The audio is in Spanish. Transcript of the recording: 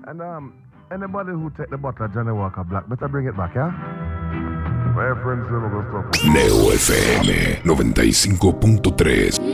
And anybody who take the bottle of Johnny Walker Black, better bring it back, yeah? My friends never go stop. Neo FM 95.3.